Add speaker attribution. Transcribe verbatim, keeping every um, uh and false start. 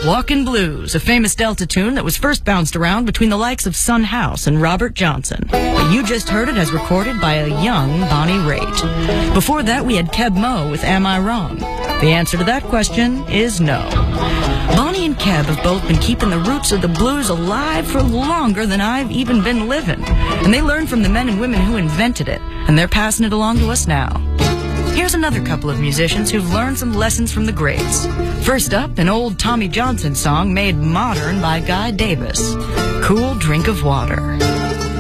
Speaker 1: Walkin' Blues, a famous Delta tune that was first bounced around between the likes of Son House and Robert Johnson. But you just heard it as recorded by a young Bonnie Raitt. Before that, we had Keb Mo with Am I Wrong? The answer to that question is no. Bonnie and Keb have both been keeping the roots of the blues alive for longer than I've even been living. And they learned from the men and women who invented it, and they're passing it along to us now. Here's another couple of musicians who've learned some lessons from the greats. First up, an old Tommy Johnson song made modern by Guy Davis, Cool Drink of Water.